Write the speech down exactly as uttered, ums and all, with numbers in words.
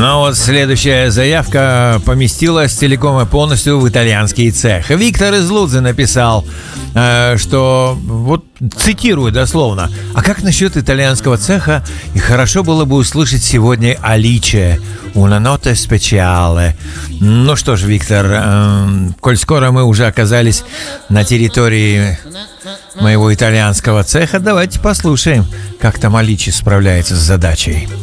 Ну вот следующая заявка поместилась целиком и полностью в итальянский цех. Виктор из Лудзы написал, э, что, вот цитирую дословно: «А как насчет итальянского цеха? И хорошо было бы услышать сегодня Аличе, una notte speciale». Ну что ж, Виктор, э, коль скоро мы уже оказались на территории моего итальянского цеха, давайте послушаем, как там Аличе справляется с задачей.